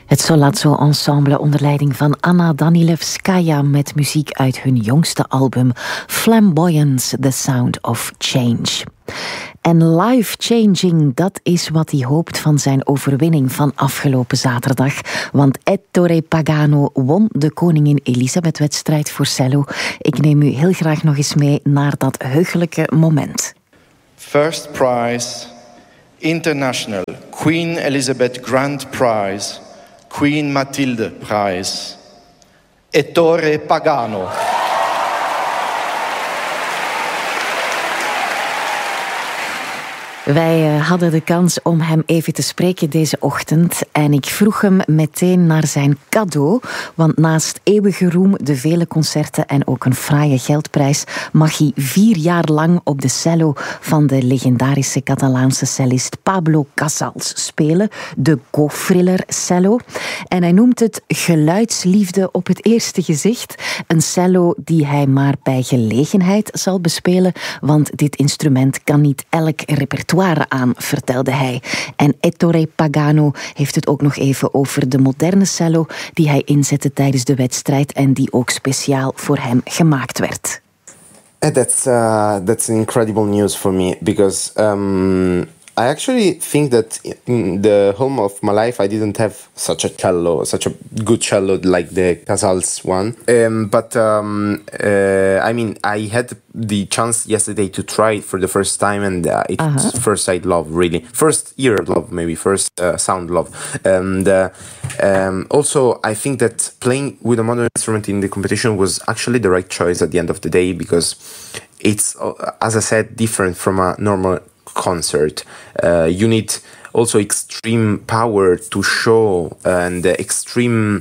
Het Sollazzo Ensemble onder leiding van Anna Danilevskaya met muziek uit hun jongste album Flamboyance, The Sound of Change. En life-changing, dat is wat hij hoopt van zijn overwinning van afgelopen zaterdag. Want Ettore Pagano won de Koningin Elisabeth-wedstrijd voor cello. Ik neem u heel graag nog eens mee naar dat heugelijke moment. First prize, International Queen Elizabeth Grand Prize, Queen Mathilde Prize, Ettore Pagano. Wij hadden de kans om hem even te spreken deze ochtend en ik vroeg hem meteen naar zijn cadeau, want naast eeuwige roem, de vele concerten en ook een fraaie geldprijs mag hij 4 jaar lang op de cello van de legendarische Catalaanse cellist Pablo Casals spelen, de Gofriller cello. En hij noemt het geluidsliefde op het eerste gezicht, een cello die hij maar bij gelegenheid zal bespelen, want dit instrument kan niet elk repertoire aan, vertelde hij. En Ettore Pagano heeft het ook nog even over de moderne cello die hij inzette tijdens de wedstrijd en die ook speciaal voor hem gemaakt werd. That's incredible news for me because I actually think that in the whole of my life I didn't have such a good cello like the Casals one. I mean, I had the chance yesterday to try it for the first time, and it's first sight love, really. First ear love, maybe. First sound love. And also, I think that playing with a modern instrument in the competition was actually the right choice at the end of the day, because it's, as I said, different from a normal concert. You need also extreme power to show, and extreme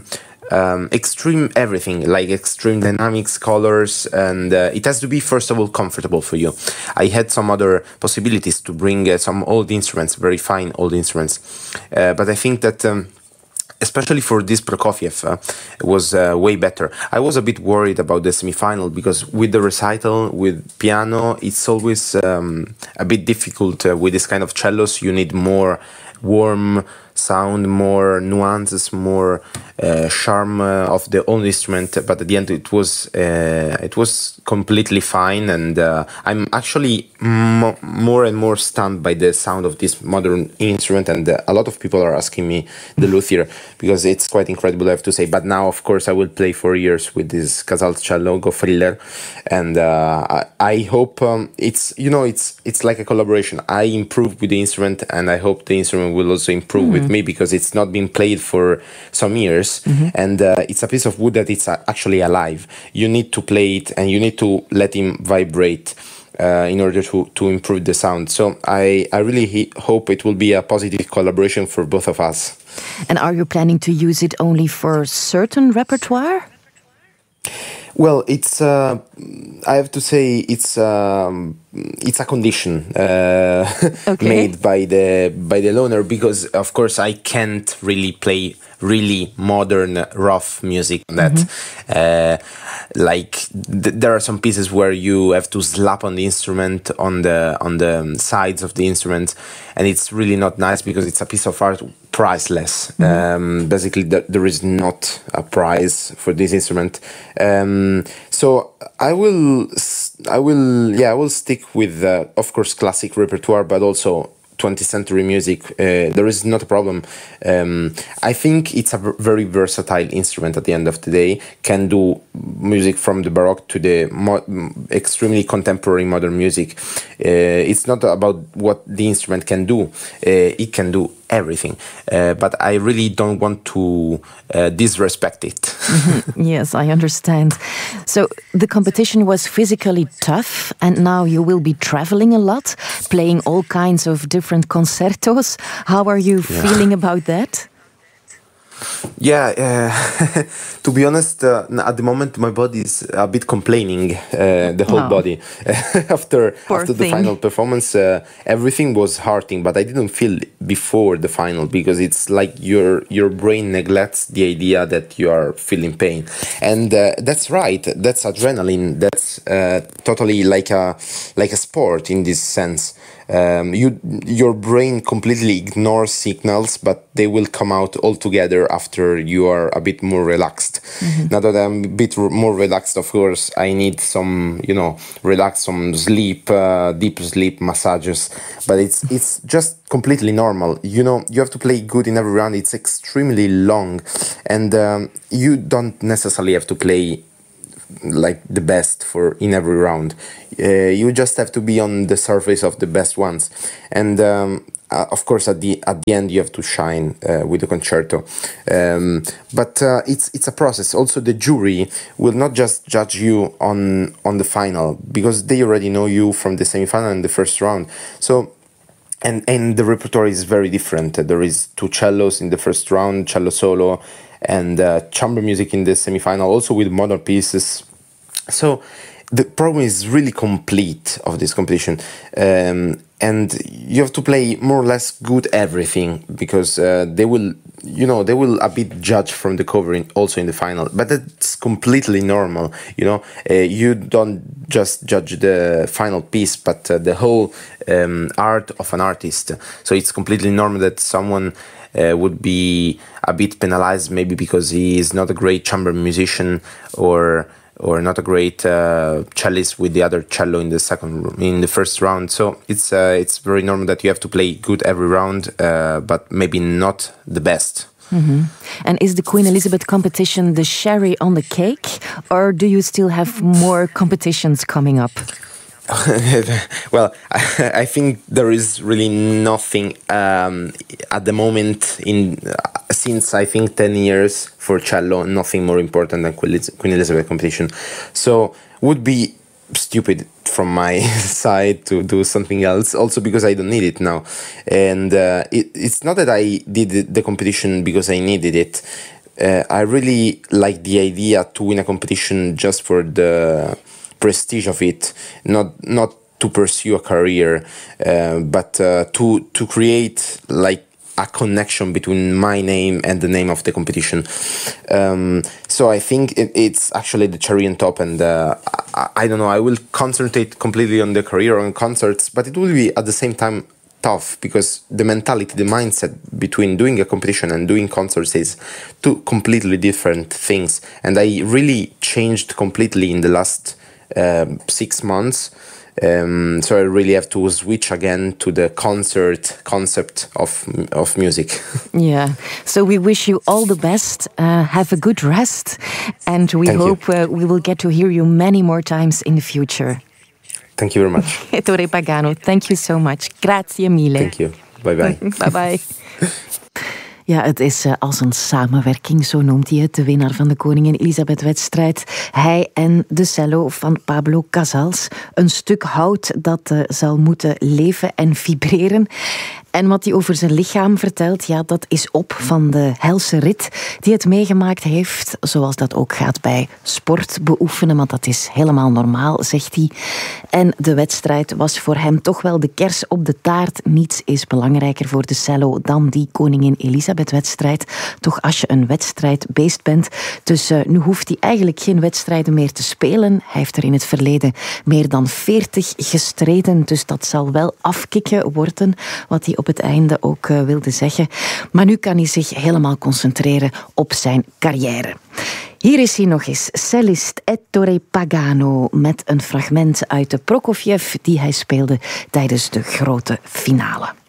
everything, like extreme dynamics, colors, and it has to be first of all comfortable for you. I had some other possibilities to bring some old instruments, very fine old instruments, but I think that especially for this Prokofiev, was way better. I was a bit worried about the semi-final because with the recital, with piano, it's always a bit difficult. With this kind of cellos, you need more warm sound, more nuances, more charm of the old instrument. But at the end, it was completely fine, and I'm actually more and more stunned by the sound of this modern instrument. And a lot of people are asking me the luthier, because it's quite incredible, I have to say. But now, of course, I will play 4 years with this Casals cello, Gofriller, and I hope it's like a collaboration. I improve with the instrument, and I hope the instrument will also improve with me, because it's not been played for some years, and it's a piece of wood that it's actually alive. You need to play it, and you need to let him vibrate in order to improve the sound. So I really hope it will be a positive collaboration for both of us. And are you planning to use it only for certain repertoire? Well, it's I have to say it's a condition made by the loaner, because of course I can't really play really modern rough music on that. There are some pieces where you have to slap on the instrument, on the sides of the instrument, and it's really not nice because it's a piece of art priceless. Basically, there is not a prize for this instrument. So I will stick with of course classic repertoire, but also 20th century music. There is not a problem. I think it's a very versatile instrument at the end of the day. Can do music from the Baroque to the extremely contemporary modern music. It's not about what the instrument can do. It can do everything. But I really don't want to disrespect it. Yes, I understand. So the competition was physically tough, and now you will be traveling a lot, playing all kinds of different concertos. How are you feeling about that? Yeah, to be honest, at the moment my body is a bit complaining, the whole body. after the final performance, everything was hurting, but I didn't feel before the final, because it's like your brain neglects the idea that you are feeling pain. And that's right, that's adrenaline, that's totally like a sport in this sense. Your brain completely ignores signals, but they will come out all together after you are a bit more relaxed. Now that I'm a bit more relaxed, of course, I need some, relax, some sleep, deep sleep massages, but it's just completely normal. You have to play good in every round. It's extremely long, and you don't necessarily have to play like the best in every round. You just have to be on the surface of the best ones, and of course at the end you have to shine with the concerto. But it's a process. Also, the jury will not just judge you on the final, because they already know you from the semifinal and the first round. So and the repertoire is very different. There is 2 cellos in the first round, cello solo, and chamber music in the semifinal, also with modern pieces. So the program is really complete of this competition, and you have to play more or less good everything, because they will a bit judge from the cover also in the final. But that's completely normal. You don't just judge the final piece, but the whole art of an artist. So it's completely normal that someone would be a bit penalized, maybe because he is not a great chamber musician or not a great cellist with the other cello in the first round. So it's very normal that you have to play good every round, but maybe not the best. And is the Queen Elizabeth competition the cherry on the cake, or do you still have more competitions coming up? Well, I think there is really nothing at the moment since I think 10 years for cello, nothing more important than Queen Elizabeth competition. So would be stupid from my side to do something else, also because I don't need it now. And it's not that I did the competition because I needed it. I really like the idea to win a competition just for the prestige of it, not to pursue a career, but to create like a connection between my name and the name of the competition. So I think it's actually the cherry on top, and I don't know, I will concentrate completely on the career, on concerts, but it will be at the same time tough, because the mentality, the mindset between doing a competition and doing concerts is 2 completely different things. And I really changed completely in the last 6 months. So I really have to switch again to the concert concept of music. Yeah. So we wish you all the best. Have a good rest. And we hope we will get to hear you many more times in the future. Thank you very much. Ettore Pagano, thank you so much. Grazie mille. Thank you. Bye-bye. Bye-bye. Ja, het is als een samenwerking, zo noemt hij het, de winnaar van de Koningin Elisabeth-wedstrijd. Hij en de cello van Pablo Casals. Een stuk hout dat zal moeten leven en vibreren. En wat hij over zijn lichaam vertelt, ja, dat is op van de helse rit die het meegemaakt heeft. Zoals dat ook gaat bij sport beoefenen, want dat is helemaal normaal, zegt hij. En de wedstrijd was voor hem toch wel de kers op de taart. Niets is belangrijker voor de cello dan die Koningin Elisabeth-wedstrijd. Toch als je een wedstrijdbeest bent. Dus nu hoeft hij eigenlijk geen wedstrijden meer te spelen. Hij heeft er in het verleden meer dan 40 gestreden. Dus dat zal wel afkicken worden, wat hij op het einde ook wilde zeggen. Maar nu kan hij zich helemaal concentreren op zijn carrière. Hier is hij nog eens, cellist Ettore Pagano, met een fragment uit de Prokofjev die hij speelde tijdens de grote finale.